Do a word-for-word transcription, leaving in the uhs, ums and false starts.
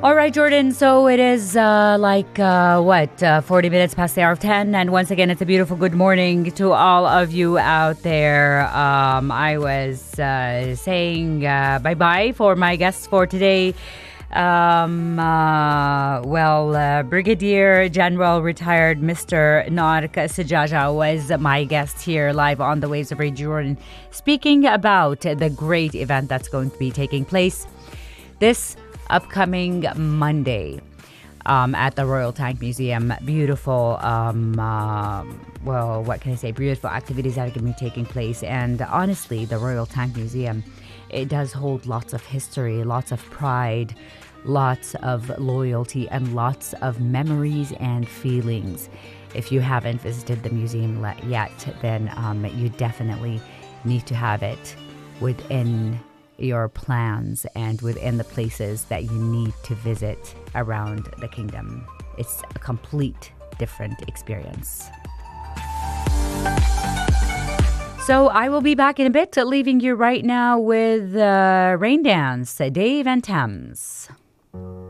All right, Jordan. So it is uh, like, uh, what, uh, forty minutes past the hour of ten. And once again, it's a beautiful good morning to all of you out there. Um, I was uh, saying uh, bye-bye for my guests for today. Um, uh, well, uh, Brigadier General retired Mister Nark Sajaja was my guest here live on the Waves of Radio Jordan, speaking about the great event that's going to be taking place this upcoming Monday um, at the Royal Tank Museum. Beautiful, um, uh, well, what can I say? Beautiful activities that are going to be taking place. And honestly, the Royal Tank Museum, it does hold lots of history, lots of pride, lots of loyalty, and lots of memories and feelings. If you haven't visited the museum le- yet, then um, you definitely need to have it within your plans and within the places that you need to visit around the kingdom. It's a complete different experience. So I will be back in a bit, leaving you right now with uh, Rain Dance, Dave and Thames.